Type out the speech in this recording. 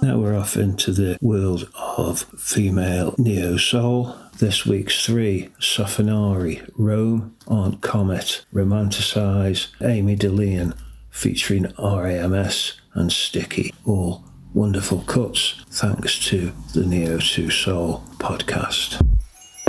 Now we're off into the world of female neo-soul. This week's 3, Sofinari, Rome, Aunt Comet, Romanticize, Amy DeLeon, featuring RAMS and Sticky. All wonderful cuts, thanks to the Neo2Soul podcast.